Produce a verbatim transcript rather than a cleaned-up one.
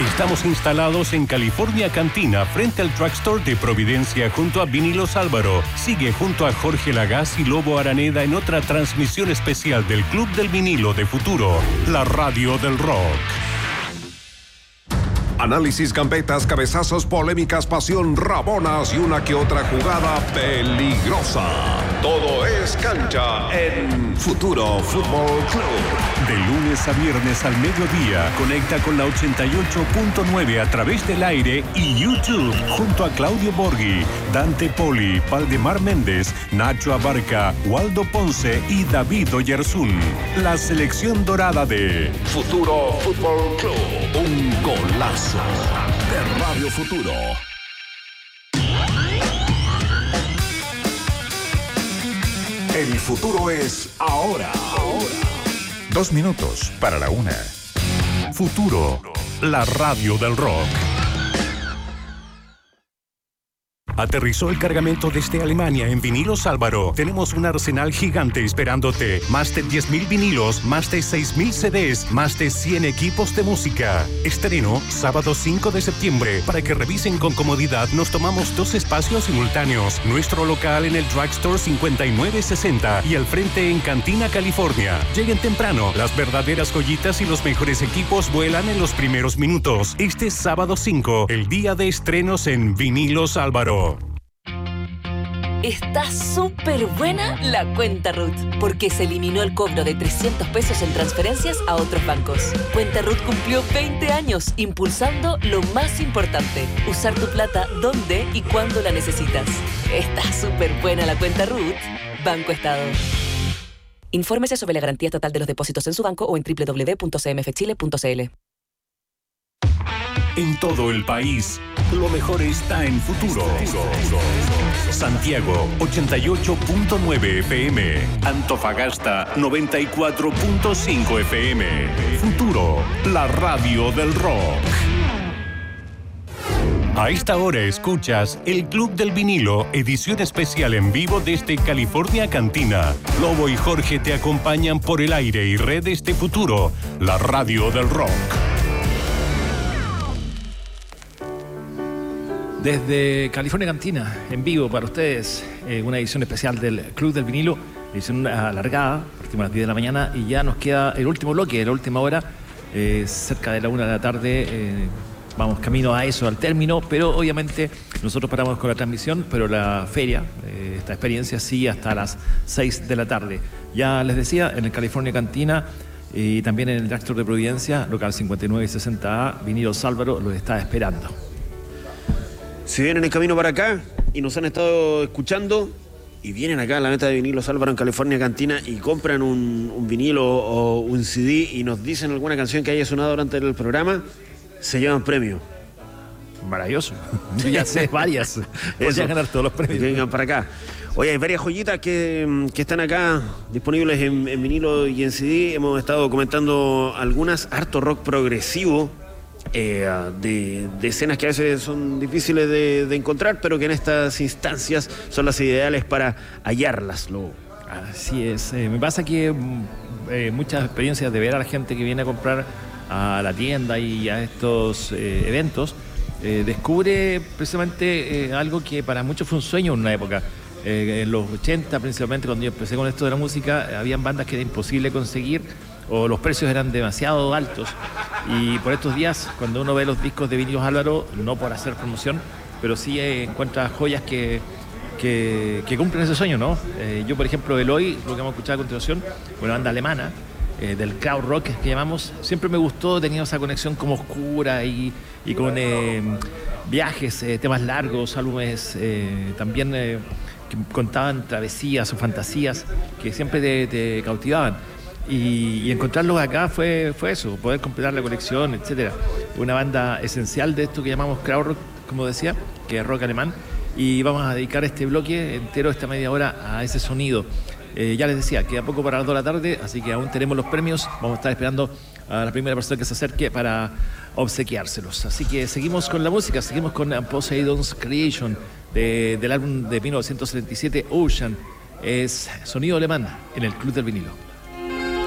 Estamos instalados en California Cantina, frente al Truck Store de Providencia, junto a Vinilos Álvaro. Sigue junto a Jorge Lagaz y Lobo Araneda en otra transmisión especial del Club del Vinilo de Futuro, la radio del rock. Análisis, gambetas, cabezazos, polémicas, pasión, rabonas y una que otra jugada peligrosa. Todo es cancha en Futuro Fútbol Club. De lunes a viernes al mediodía, conecta con la ochenta y ocho punto nueve a través del aire y YouTube, junto a Claudio Borghi, Dante Poli, Valdemar Méndez, Nacho Abarca, Waldo Ponce y David Oyarzún. La selección dorada de Futuro Fútbol Club. Un golazo de Radio Futuro. El futuro es ahora. Ahora. Dos minutos para la una. Futuro, la radio del rock. Aterrizó el cargamento desde Alemania en Vinilos Álvaro. Tenemos un arsenal gigante esperándote. Más de diez mil vinilos, más de seis mil C Ds, más de cien equipos de música. Estreno sábado cinco de septiembre. Para que revisen con comodidad, nos tomamos dos espacios simultáneos. Nuestro local en el Drugstore cincuenta y nueve sesenta y al frente en Cantina, California. Lleguen temprano. Las verdaderas joyitas y los mejores equipos vuelan en los primeros minutos. Este sábado cinco, el día de estrenos en Vinilos Álvaro. Está súper buena la cuenta Ruth, porque se eliminó el cobro de trescientos pesos en transferencias a otros bancos. Cuenta Ruth cumplió veinte años impulsando lo más importante, usar tu plata donde y cuando la necesitas. Está súper buena la cuenta Ruth. Banco Estado. Infórmese sobre la garantía estatal de los depósitos en su banco o en doble u doble u doble u punto c m f chile punto c l. En todo el país, lo mejor está en Futuro. Santiago, ochenta y ocho punto nueve F M. Antofagasta, noventa y cuatro punto cinco F M. Futuro, la radio del rock. A esta hora escuchas el Club del Vinilo, edición especial en vivo desde California Cantina. Lobo y Jorge te acompañan por el aire y redes de Futuro, la radio del rock. Desde California Cantina, en vivo para ustedes, eh, una edición especial del Club del Vinilo, edición alargada, partimos a las diez de la mañana y ya nos queda el último bloque, la última hora, eh, cerca de la una de la tarde, eh, vamos camino a eso, al término, pero obviamente nosotros paramos con la transmisión, pero la feria, eh, esta experiencia sigue hasta las seis de la tarde. Ya les decía, en el California Cantina y también en el Drugstore de Providencia, local cincuenta y nueve sesenta A, Vinilos Álvaro los está esperando. Si vienen en camino para acá y nos han estado escuchando y vienen acá a la neta de Vinilos Álvaro en California Cantina y compran un, un vinilo o un C D y nos dicen alguna canción que haya sonado durante el programa, se llevan premio. Maravilloso. Yo ya sé varias. Voy a ganar todos los premios. Que vengan para acá. Oye, hay varias joyitas que, que están acá disponibles en, en vinilo y en C D. Hemos estado comentando algunas, harto rock progresivo. Eh, de, de escenas que a veces son difíciles de, de encontrar, pero que en estas instancias son las ideales para hallarlas. Lo... Así es. Eh, me pasa que eh, muchas experiencias de ver a la gente que viene a comprar a la tienda y a estos eh, eventos, eh, descubre precisamente eh, algo que para muchos fue un sueño en una época. Eh, en los ochenta, principalmente, cuando yo empecé con esto de la música, eh, habían bandas que era imposible conseguir o los precios eran demasiado altos. Y por estos días, cuando uno ve los discos de Vinilos Álvaro, no por hacer promoción, pero sí eh, encuentra joyas que, que, que cumplen ese sueño, ¿no? Eh, yo, por ejemplo, Eloy, lo que hemos escuchado a continuación, una banda alemana, eh, del crowd rock que llamamos, siempre me gustó, tenía esa conexión como oscura y, y con eh, viajes, eh, temas largos, álbumes eh, también eh, que contaban travesías o fantasías que siempre te, te cautivaban. Y, y encontrarlos acá fue, fue eso, poder completar la colección, etcétera. Una banda esencial de esto que llamamos crowd rock, como decía, que es rock alemán, y vamos a dedicar este bloque entero, esta media hora, a ese sonido. Eh, ya les decía, queda poco para las dos de la tarde, así que aún tenemos los premios, vamos a estar esperando a la primera persona que se acerque para obsequiárselos. Así que seguimos con la música, seguimos con Poseidon's Creation, de, del álbum de mil novecientos setenta y siete, Ocean. Es sonido alemán en el Club del Vinilo.